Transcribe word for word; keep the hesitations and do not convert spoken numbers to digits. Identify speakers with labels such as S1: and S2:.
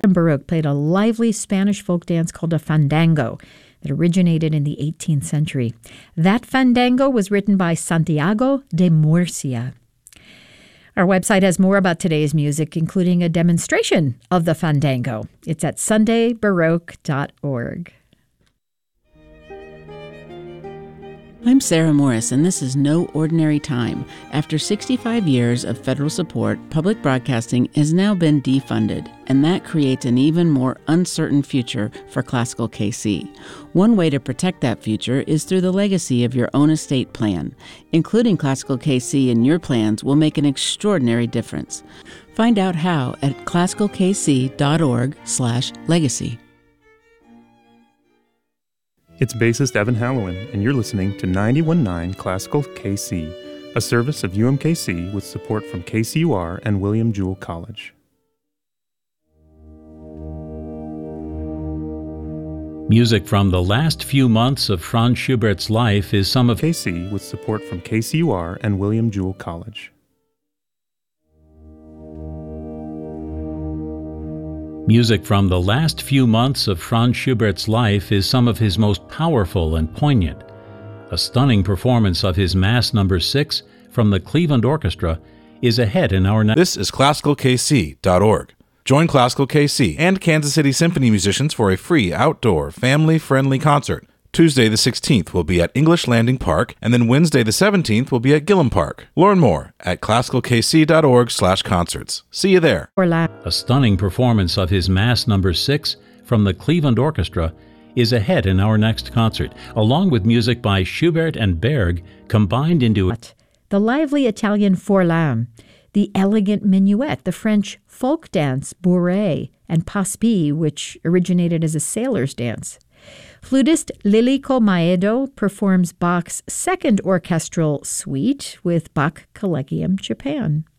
S1: Baroque played a lively Spanish folk dance called a fandango that originated in the eighteenth century. That fandango was written by Santiago de Murcia. Our website has more about today's music, including a demonstration of the fandango. It's at sunday baroque dot org.
S2: I'm Sarah Morris, and this is No Ordinary Time. After sixty-five years of federal support, public broadcasting has now been defunded, and that creates an even more uncertain future for Classical K C. One way to protect that future is through the legacy of your own estate plan. Including Classical K C in your plans will make an extraordinary difference. Find out how at classical k c dot org slash legacy.
S3: It's bassist Evan Hallowen, and you're listening to ninety-one point nine Classical K C, a service of U M K C with support from K C U R and William Jewell College.
S4: Music from the last few months of Franz Schubert's life is some of
S3: K C with support from K C U R and William Jewell College.
S4: Music from the last few months of Franz Schubert's life is some of his most powerful and poignant. A stunning performance of his Mass Number six from the Cleveland Orchestra is ahead in our...
S5: This is classical k c dot org. Join Classical K C and Kansas City Symphony musicians for a free outdoor, family-friendly concert. Tuesday the sixteenth will be at English Landing Park, and then Wednesday the seventeenth will be at Gillum Park. Learn more at classical k c dot org slash concerts. See you there.
S4: A stunning performance of his Mass Number six from the Cleveland Orchestra is ahead in our next concert, along with music by Schubert and Berg combined into
S1: the lively Italian Forlam, the elegant minuet, the French folk dance bourrée, and passe-pie, which originated as a sailor's dance. Flutist Lilico Maedo performs Bach's second orchestral suite with Bach Collegium Japan.